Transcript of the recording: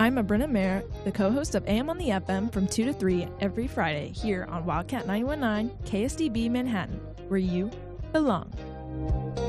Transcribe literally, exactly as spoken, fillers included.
I'm Abrinna Mayer, the co-host of A M on the F M from two to three every Friday here on Wildcat nine one nine K S D B Manhattan, where you belong.